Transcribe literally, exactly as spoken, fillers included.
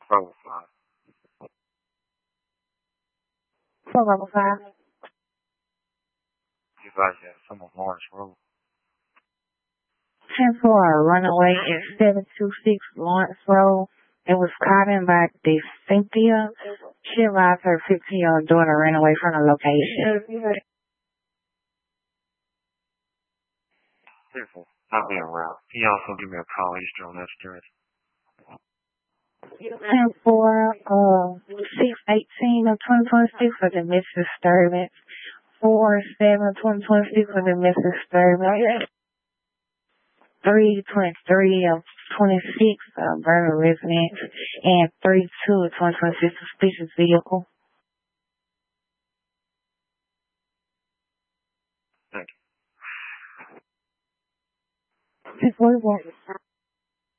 profile. For level five. You guys have some of Lawrence Road. ten four, runaway at seven two six Lawrence Road. It was caught in by the Cynthia. She arrived her fifteen-year-old daughter ran away from the location. Careful. I'll be around. He also give me a call Easter on that address. ten four, uh, six eighteen of twenty twenty-six for the missing disturbance. four seven twenty twenty-six for the missing disturbance. three twenty-three of twenty-six, uh, Burger residence. And three two of twenty twenty-six suspicious vehicle. Thank you. ten forty-one.